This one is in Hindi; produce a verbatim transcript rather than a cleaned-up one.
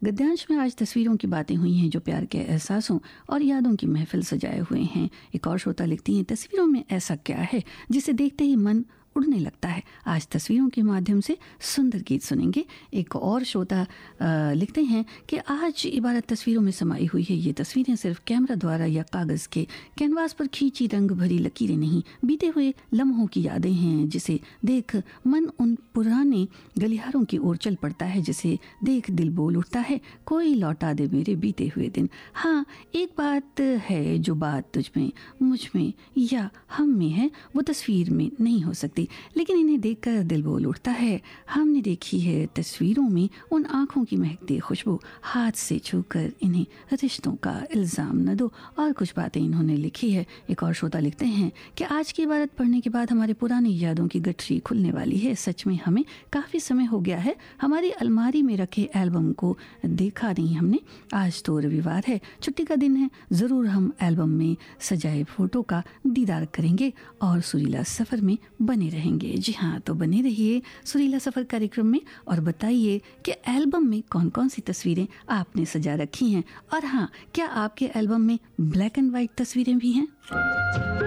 गद्यांश में आज तस्वीरों की बातें हुई हैं जो प्यार के एहसासों और यादों की महफिल सजाए हुए हैं। एक और श्रोता लिखती हैं, तस्वीरों में ऐसा क्या है जिसे देखते ही मन उड़ने लगता है। आज तस्वीरों के माध्यम से सुंदर गीत सुनेंगे। एक और श्रोता लिखते हैं कि आज इबारत तस्वीरों में समाई हुई है। ये तस्वीरें सिर्फ कैमरा द्वारा या कागज़ के कैनवास पर खींची रंग भरी लकीरें नहीं, बीते हुए लम्हों की यादें हैं जिसे देख मन उन पुराने गलियारों की ओर चल पड़ता है, जिसे देख दिल बोल उठता है, कोई लौटा दे मेरे बीते हुए दिन। हाँ, एक बात है जो बात तुझ में, मुझ में या हम में है, वो तस्वीर में नहीं हो सकती, लेकिन इन्हें देखकर दिल बोल उठता है। हमने देखी है तस्वीरों में उन आंखों की महकती खुशबू, हाथ से छूकर इन्हें रिश्तों का इल्ज़ाम न दो, और कुछ बातें इन्होंने लिखी है। एक और श्रोता लिखते हैं कि आज की इबारत पढ़ने के बाद हमारे पुरानी यादों की गठरी खुलने वाली है। सच में हमें काफ़ी समय हो गया है हमारी अलमारी में रखे एल्बम को देखा नहीं हमने। आज तो रविवार है, छुट्टी का दिन है, ज़रूर हम एल्बम में सजाए फ़ोटो का दीदार करेंगे और सुरीला सफ़र में बने रहेंगे। जी हाँ, तो बने रहिए सुरीला सफ़र कार्यक्रम में और बताइए कि एल्बम में कौन कौन सी तस्वीरें आपने सजा रखी हैं, और हाँ, क्या आपके एल्बम में ब्लैक एंड वाइट तस्वीरें भी हैं?